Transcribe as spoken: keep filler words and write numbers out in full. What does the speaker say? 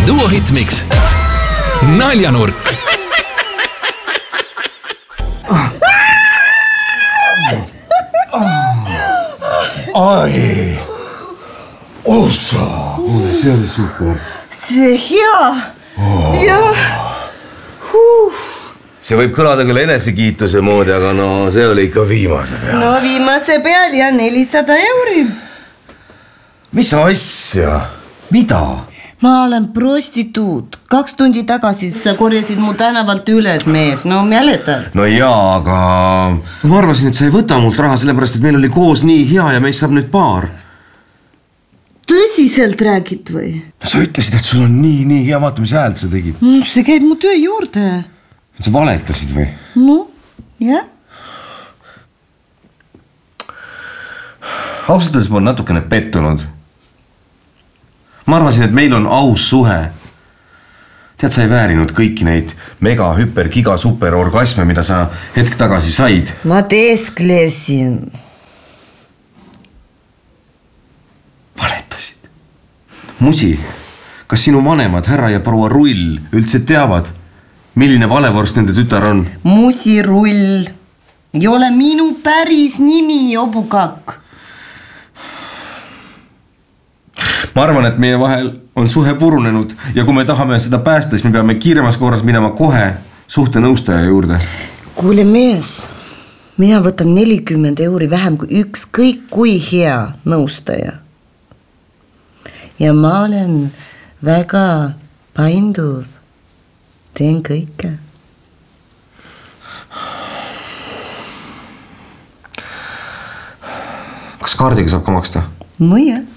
Duo Hitmix. Naljanurk. Ai, osa. Kuule, see oli super. See hea. Oh. Jah. Huh. See võib kõlada küll enesekiituse moodi, aga no see oli ikka viimase peal. No viimase peal ja nelisada euri. Mis asja? Mida? Ma olen prostituut. Kaks tundi tagasi sa korjasid mu tänavalt üles, mees. No mäletad? No jaa, aga ma arvasin, et sa ei võta mult raha, sellepärast, et meil oli koos nii hea ja meist saab nüüd paar. Tõsiselt räägid või? Sa ütlesid, et sul on nii, nii hea. Vaata, mis häält sa tegid. See käib mu töö juurde. Sa valetasid või? No, jah. Ausalt öeldes ma olen natukene pettunud. Ma arvasin, et meil on aus suhe. Tead, sa ei väärinud kõiki neid mega, hüper, giga, super orgasme, mida sa hetk tagasi said. Ma teesklesin. Valetasid. Musi, kas sinu vanemad, härra ja proua Rull, üldse teavad, milline valevorst nende tütar on? Musi Rull. Ei ole minu päris nimi, obukakk. Ma arvan, et meie vahel on suhe purunenud ja kui me tahame seda päästa, siis me peame kiiremas korras minema kohe suhte nõustaja juurde. Kuule mees, mina võtan nelikümmend euri vähem kui ükskõik kui hea nõustaja. Ja ma olen väga painduv. Teen kõike. Kas kaardiga saab ka maksta? No jah.